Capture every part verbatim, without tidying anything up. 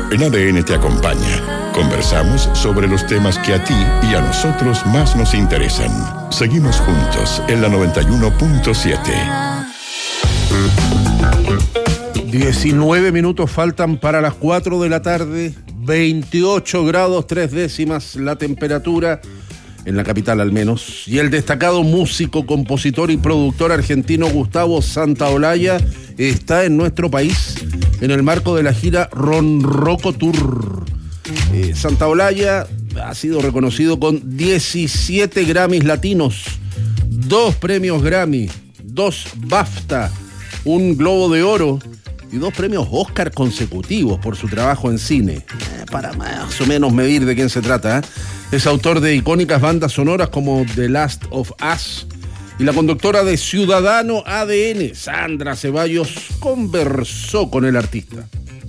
En A D N te acompaña. Conversamos sobre los temas que a ti y a nosotros más nos interesan. Seguimos juntos en la noventa y uno punto siete. diecinueve minutos faltan para las cuatro de la tarde. veintiocho grados tres décimas la temperatura en la capital al menos. Y el destacado músico, compositor y productor argentino Gustavo Santaolalla está en nuestro país en el marco de la gira Ronroco Tour. Eh, Santaolalla ha sido reconocido con diecisiete Grammys latinos, dos premios Grammy, dos BAFTA, un Globo de Oro y dos premios Oscar consecutivos por su trabajo en cine. Eh, para más o menos medir de quién se trata, ¿eh? Es autor de icónicas bandas sonoras como The Last of Us y la conductora de Ciudadano A D N, Sandra Ceballos, conversó con el artista.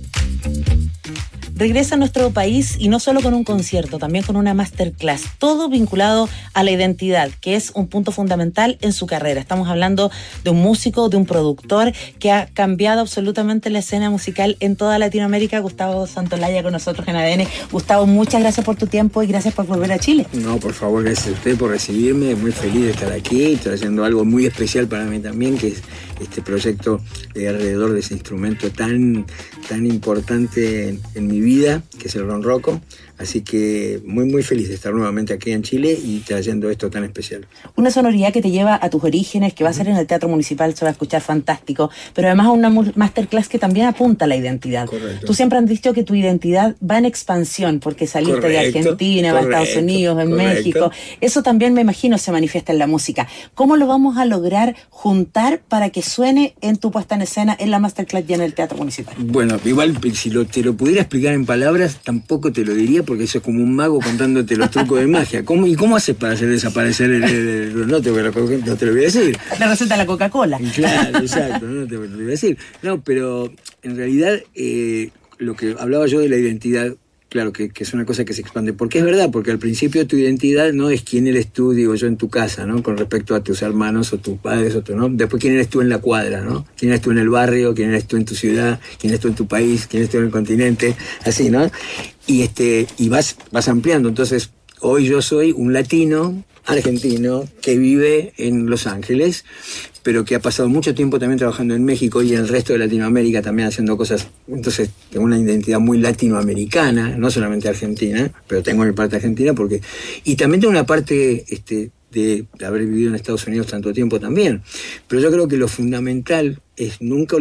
Regresa a nuestro país y no solo con un concierto, también con una masterclass, todo vinculado a la identidad, que es un punto fundamental en su carrera. Estamos hablando de un músico, de un productor que ha cambiado absolutamente la escena musical en toda Latinoamérica. Gustavo Santaolalla con nosotros en A D N. Gustavo, muchas gracias por tu tiempo y gracias por volver a Chile. No, por favor, gracias a usted por recibirme, muy feliz de estar aquí, trayendo algo muy especial para mí también, que es este proyecto de alrededor de ese instrumento tan, tan importante en, en mi vida. vida, que es el ronroco, así que muy muy feliz de estar nuevamente aquí en Chile y trayendo esto tan especial. Una sonoridad que te lleva a tus orígenes, que va a ser en el Teatro Municipal, se va a escuchar fantástico, pero además una masterclass que también apunta a la identidad. Correcto. Tú siempre has dicho que tu identidad va en expansión, porque saliste correcto, de Argentina, va a Estados Unidos, en correcto. México. Eso también me imagino se manifiesta en la música. ¿Cómo lo vamos a lograr juntar para que suene en tu puesta en escena en la masterclass y en el Teatro Municipal? Bueno, igual si lo, te lo pudiera explicar en palabras, tampoco te lo diría, porque eso es como un mago contándote los trucos de magia. ¿Cómo, ¿Y cómo haces para hacer desaparecer el, el, el no, te, no te lo voy a decir? La receta de la Coca-Cola. Claro, exacto, no te lo voy a decir. No, pero en realidad eh, lo que hablaba yo de la identidad, claro, que, que es una cosa que se expande, porque es verdad, porque al principio tu identidad no es quién eres tú, digo yo, en tu casa, ¿no? Con respecto a tus hermanos o tus padres, o tu, ¿no? Después quién eres tú en la cuadra, ¿no? Quién eres tú en el barrio, quién eres tú en tu ciudad, quién eres tú en tu país, quién eres tú en el continente, así, ¿no? Y este y vas vas ampliando. Entonces, hoy yo soy un latino argentino que vive en Los Ángeles, pero que ha pasado mucho tiempo también trabajando en México y en el resto de Latinoamérica también haciendo cosas. Entonces tengo una identidad muy latinoamericana, no solamente argentina, pero tengo mi parte argentina porque y también tengo una parte este de haber vivido en Estados Unidos tanto tiempo también. Pero yo creo que lo fundamental es nunca